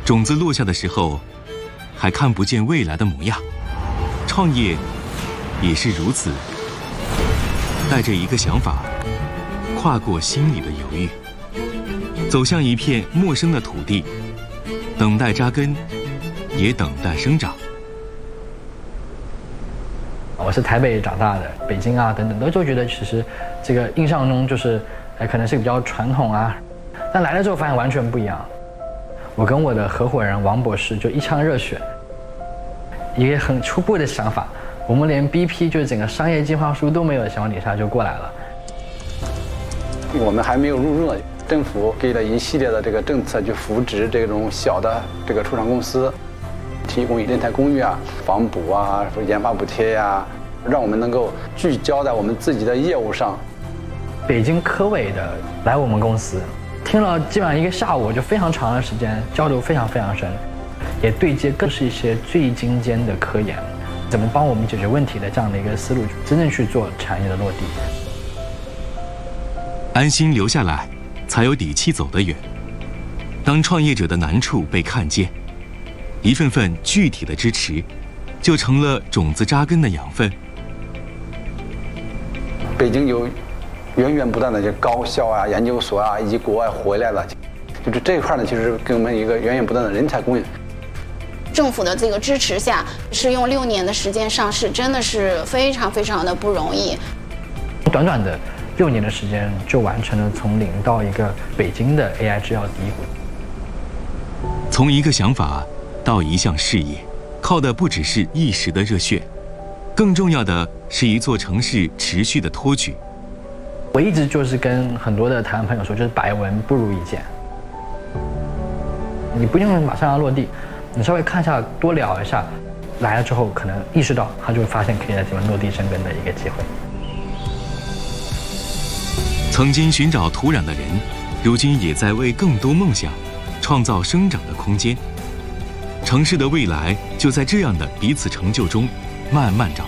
种子落下的时候，还看不见未来的模样。创业也是如此，带着一个想法，跨过心里的犹豫，走向一片陌生的土地，等待扎根，也等待生长。 我是台北长大的，北京啊等等，都觉得其实这个印象中就是，可能是比较传统啊，但来了之后发现完全不一样。我跟我的合伙人王博士就一腔热血，一个很初步的想法，我们连 BP 就是整个商业计划书都没有的情况底下就过来了。 我们还没有入驻呢，政府给了一系列的这个政策去扶植这种小的这个初创公司。提供人才公寓啊、房补啊、研发补贴呀，让我们能够聚焦在我们自己的业务上。 北京科委的来我们公司，听了基本上一个下午，就非常长的时间，交流非常深，也对接更是一些最精尖的科研，怎么帮我们解决问题的这样的一个思路，真正去做产业的落地。 安心留下来，才有底气走得远。当创业者的难处被看见，一份份具体的支持，就成了种子扎根的养分。 北京有源源不断的这高校啊、研究所啊，以及国外回来的，就是这一块呢，其实给我们一个源源不断的人才供应。 政府的这个支持下，是用6年的时间上市，真的是非常的不容易。 短短的6年的时间，就完成了从零到一个北京的 AI 制药第一股。 从一个想法到一项事业，靠的不只是一时的热血，更重要的是一座城市持续的托举。 我一直就是跟很多的台湾朋友说，就是百闻不如一见。你不用马上要落地，你稍微看一下，多聊一下，来了之后可能意识到，他就会发现可以在这边落地生根的一个机会。 曾经寻找土壤的人，如今也在为更多梦想创造生长的空间。城市的未来就在这样的彼此成就中慢慢长。